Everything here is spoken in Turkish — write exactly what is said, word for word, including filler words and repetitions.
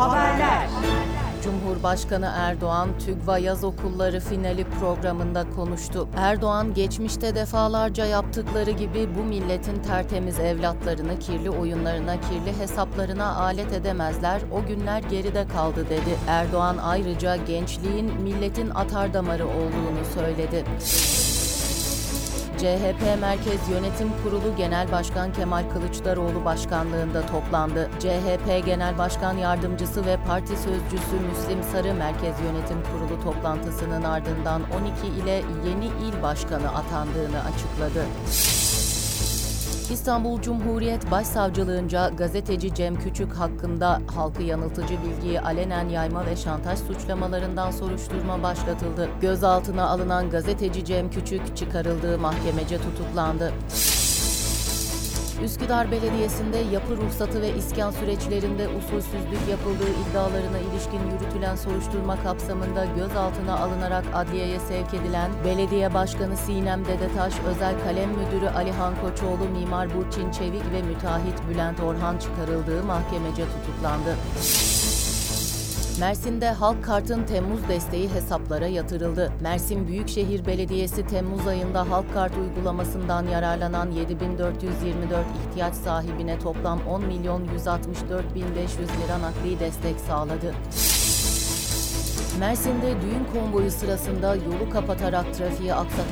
Haberler. Cumhurbaşkanı Erdoğan, TÜGVA Yaz Okulları finali programında konuştu. Erdoğan, geçmişte defalarca yaptıkları gibi bu milletin tertemiz evlatlarını kirli oyunlarına, kirli hesaplarına alet edemezler, o günler geride kaldı dedi. Erdoğan ayrıca gençliğin milletin atardamarı olduğunu söyledi. C H P Merkez Yönetim Kurulu Genel Başkan Kemal Kılıçdaroğlu başkanlığında toplandı. C H P Genel Başkan Yardımcısı ve Parti Sözcüsü Müslim Sarı Merkez Yönetim Kurulu toplantısının ardından on iki ile yeni il başkanı atandığını açıkladı. İstanbul Cumhuriyet Başsavcılığınca gazeteci Cem Küçük hakkında halkı yanıltıcı bilgiyi alenen yayma ve şantaj suçlamalarından soruşturma başlatıldı. Gözaltına alınan gazeteci Cem Küçük çıkarıldığı mahkemece tutuklandı. Üsküdar Belediyesi'nde yapı ruhsatı ve iskan süreçlerinde usulsüzlük yapıldığı iddialarına ilişkin yürütülen soruşturma kapsamında gözaltına alınarak adliyeye sevk edilen Belediye Başkanı Sinem Dedetaş, Özel Kalem Müdürü Alihan Koçoğlu, Mimar Burçin Çevik ve müteahhit Bülent Orhan çıkarıldığı mahkemece tutuklandı. Mersin'de Halk Kart'ın Temmuz desteği hesaplara yatırıldı. Mersin Büyükşehir Belediyesi Temmuz ayında Halk Kart uygulamasından yararlanan yedi bin dört yüz yirmi dört ihtiyaç sahibine toplam on milyon yüz altmış dört bin beş yüz lira nakli destek sağladı. Mersin'de düğün konvoyu sırasında yolu kapatarak trafiği aksatan